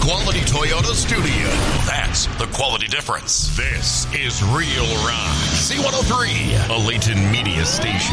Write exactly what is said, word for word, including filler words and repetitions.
Quality Toyota studio. That's the quality difference. This is Real Rock. C one oh three, a Layton Media station.